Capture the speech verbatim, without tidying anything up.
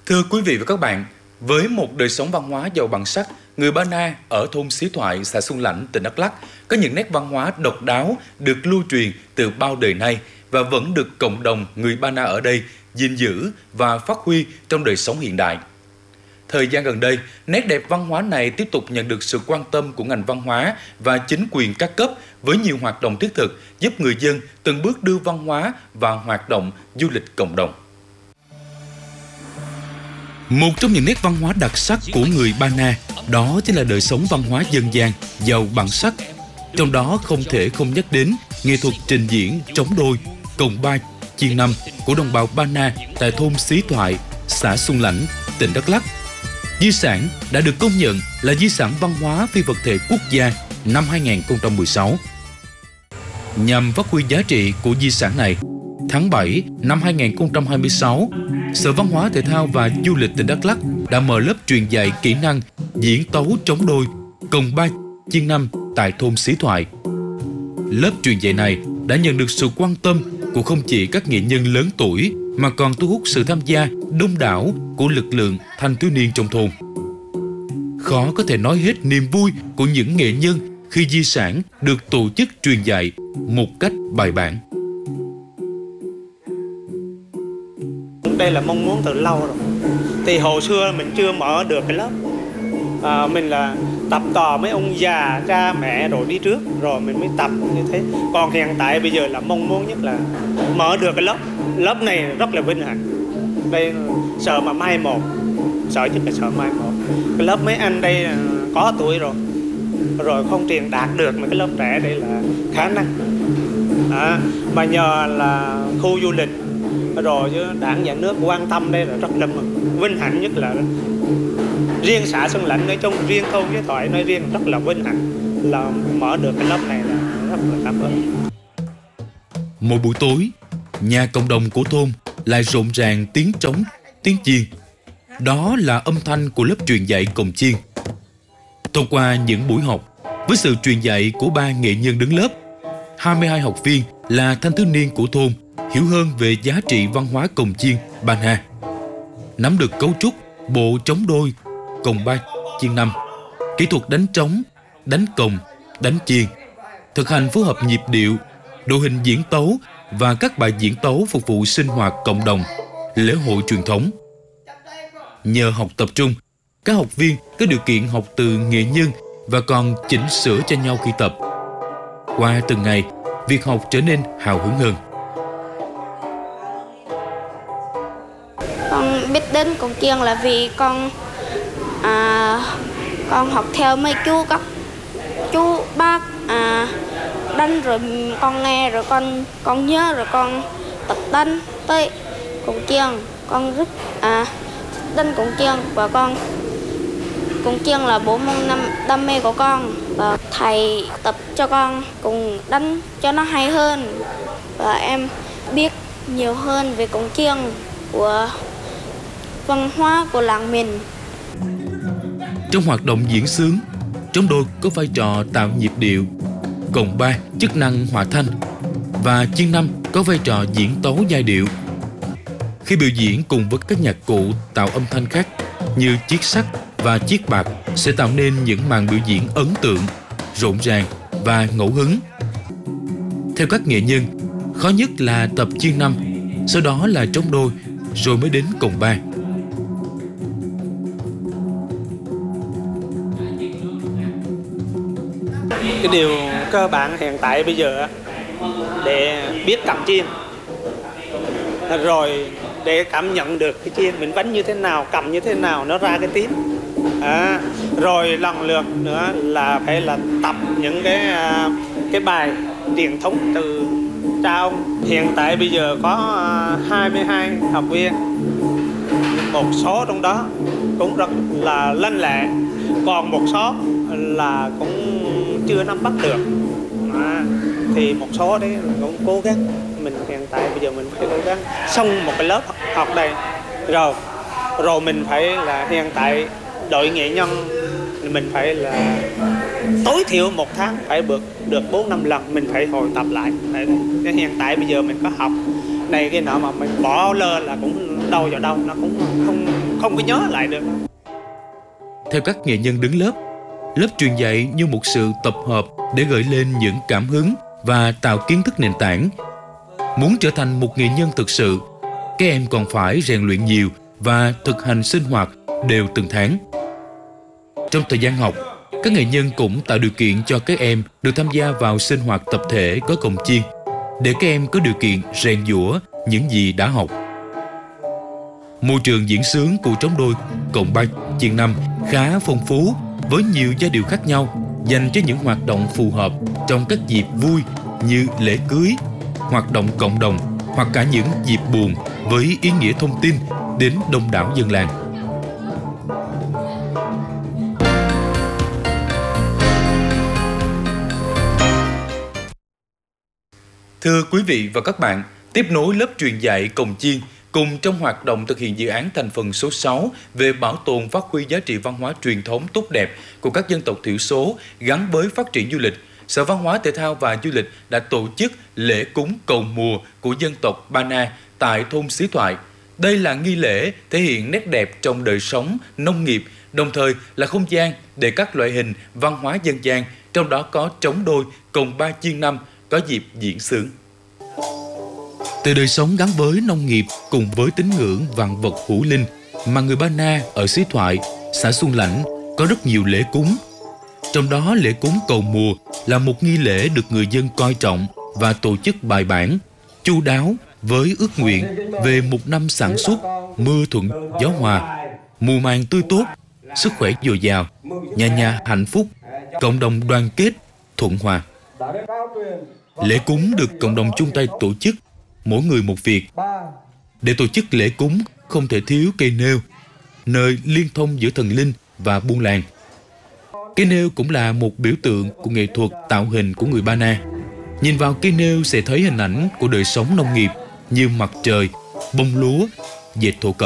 Thưa quý vị và các bạn, với một đời sống văn hóa giàu bản sắc, người Ba Na ở thôn Xí Thoại, xã Xuân Lãnh, tỉnh Đắk Lắk có những nét văn hóa độc đáo được lưu truyền từ bao đời nay và vẫn được cộng đồng người Ba Na ở đây gìn giữ và phát huy trong đời sống hiện đại. Thời gian gần đây, nét đẹp văn hóa này tiếp tục nhận được sự quan tâm của ngành văn hóa và chính quyền các cấp với nhiều hoạt động thiết thực giúp người dân từng bước đưa văn hóa vào hoạt động du lịch cộng đồng. Một trong những nét văn hóa đặc sắc của người Ba Na đó chính là đời sống văn hóa dân gian giàu bản sắc. Trong đó không thể không nhắc đến nghệ thuật trình diễn trống đôi, cồng ba, chiêng năm của đồng bào Ba Na tại thôn Xí Thoại, xã Xuân Lãnh, tỉnh Đắk Lắk. Di sản đã được công nhận là di sản văn hóa phi vật thể quốc gia năm hai nghìn không trăm mười sáu. Nhằm phát huy giá trị của di sản này, tháng bảy năm hai nghìn không trăm hai mươi sáu, Sở Văn hóa Thể thao và Du lịch tỉnh Đắk Lắk đã mở lớp truyền dạy kỹ năng diễn tấu trống đôi, cồng ba, chiêng năm tại thôn Xí Thoại. Lớp truyền dạy này đã nhận được sự quan tâm của không chỉ các nghệ nhân lớn tuổi mà còn thu hút sự tham gia đông đảo của lực lượng thanh thiếu niên trong thôn. Khó có thể nói hết niềm vui của những nghệ nhân khi di sản được tổ chức truyền dạy một cách bài bản. Đây là mong muốn từ lâu rồi. Thì hồi xưa mình chưa mở được cái lớp. À, mình là tập tò mấy ông già, cha mẹ rồi đi trước, rồi mình mới tập như thế. Còn hiện tại bây giờ là mong muốn nhất là mở được cái lớp. Lớp này rất là vinh hạnh. Đây sợ mà mai một, sợ nhất là sợ mai một. Cái lớp mấy anh đây có tuổi rồi, rồi không truyền đạt được mà cái lớp trẻ đây là khả năng. À, mà nhờ là khu du lịch rồi chứ đảng nhà nước quan tâm đây là rất là mừng. Vinh hạnh nhất là riêng xã Xuân Lãnh nói chung, riêng thôn Xí Thoại nói riêng rất là vinh hạnh là mở được cái lớp này, là rất là cảm ơn. Mỗi buổi tối, nhà cộng đồng của thôn lại rộn ràng tiếng trống, tiếng chiêng. Đó là âm thanh của lớp truyền dạy cồng chiêng. Thông qua những buổi học, với sự truyền dạy của ba nghệ nhân đứng lớp, hai mươi hai học viên là thanh thiếu niên của thôn hiểu hơn về giá trị văn hóa cồng chiêng Ba Na, nắm được cấu trúc bộ trống đôi, cồng ba, chiêng năm, kỹ thuật đánh trống, đánh cồng, đánh chiêng, thực hành phối hợp nhịp điệu, đội hình diễn tấu và các bài diễn tấu phục vụ sinh hoạt cộng đồng, lễ hội truyền thống. Nhờ học tập trung, các học viên có điều kiện học từ nghệ nhân và còn chỉnh sửa cho nhau khi tập. Qua từng ngày, việc học trở nên hào hứng hơn. Con biết đến cồng chiêng là vì con à, con học theo mấy chú các chú bác à, đánh rồi con nghe rồi con con nhớ rồi con tập đánh tới cồng chiêng. Con rất à, thích đánh cồng chiêng và con cồng chiêng là bộ môn đam mê của con, và thầy tập cho con cùng đánh cho nó hay hơn và em biết nhiều hơn về cồng chiêng của văn hóa của làng mình. Trong hoạt động diễn xướng, trống đôi có vai trò tạo nhịp điệu, cồng ba chức năng hòa thanh và chiêng năm có vai trò diễn tấu giai điệu. Khi biểu diễn cùng với các nhạc cụ tạo âm thanh khác như chiết sắt và chiết bạc sẽ tạo nên những màn biểu diễn ấn tượng, rộn ràng và ngẫu hứng. Theo các nghệ nhân, khó nhất là tập chiêng năm, sau đó là trống đôi, rồi mới đến cồng ba. Cái điều cơ bản hiện tại bây giờ để biết cầm chiêng, rồi để cảm nhận được cái chiêng mình đánh như thế nào, cầm như thế nào nó ra cái tiếng. À, rồi lần lượt nữa là phải là tập những cái cái bài truyền thống từ cha ông. Hiện tại bây giờ có hai mươi hai học viên, một số trong đó cũng rất là lanh lẹ, còn một số là cũng chưa nắm bắt được. À, thì một số đấy cũng cố gắng. Mình hiện tại bây giờ mình phải cố gắng xong một cái lớp học đây rồi rồi mình phải là hiện tại đội nghệ nhân mình phải là tối thiểu một tháng phải được được bốn năm lần mình phải hồi tập lại. Hiện tại bây giờ mình có học này cái nọ mà mình bỏ lơ là cũng đâu vào đâu, nó cũng không không có nhớ lại được. Theo các nghệ nhân đứng lớp, lớp truyền dạy như một sự tập hợp để gợi lên những cảm hứng và tạo kiến thức nền tảng. Muốn trở thành một nghệ nhân thực sự, các em còn phải rèn luyện nhiều và thực hành sinh hoạt đều từng tháng. Trong thời gian học, các nghệ nhân cũng tạo điều kiện cho các em được tham gia vào sinh hoạt tập thể có cồng chiêng, để các em có điều kiện rèn giũa những gì đã học. Môi trường diễn xướng của trống đôi cồng ba chiêng năm khá phong phú với nhiều giai điệu khác nhau, dành cho những hoạt động phù hợp trong các dịp vui như lễ cưới, hoạt động cộng đồng hoặc cả những dịp buồn với ý nghĩa thông tin đến đông đảo dân làng. Thưa quý vị và các bạn, tiếp nối lớp truyền dạy cồng chiêng cùng trong hoạt động thực hiện dự án thành phần số sáu về bảo tồn phát huy giá trị văn hóa truyền thống tốt đẹp của các dân tộc thiểu số gắn với phát triển du lịch, Sở Văn hóa Thể thao và Du lịch đã tổ chức lễ cúng cầu mùa của dân tộc Ba Na tại thôn Xí Thoại. Đây là nghi lễ thể hiện nét đẹp trong đời sống nông nghiệp, đồng thời là không gian để các loại hình văn hóa dân gian, trong đó có trống đôi, cồng ba chiêng năm, có dịp diễn xướng. Từ đời sống gắn với nông nghiệp cùng với tín ngưỡng vạn vật hữu linh mà người Ba Na ở Xí Thoại, xã Xuân Lãnh có rất nhiều lễ cúng. Trong đó lễ cúng cầu mùa là một nghi lễ được người dân coi trọng và tổ chức bài bản, chu đáo với ước nguyện về một năm sản xuất, mưa thuận gió hòa, mùa màng tươi tốt, sức khỏe dồi dào, nhà nhà hạnh phúc, cộng đồng đoàn kết, thuận hòa. Lễ cúng được cộng đồng chung tay tổ chức, mỗi người một việc. Để tổ chức lễ cúng không thể thiếu cây nêu, nơi liên thông giữa thần linh và buôn làng. Cây nêu cũng là một biểu tượng của nghệ thuật tạo hình của người Ba Na. Nhìn vào cây nêu sẽ thấy hình ảnh của đời sống nông nghiệp như mặt trời, bông lúa, dệt thổ cẩm.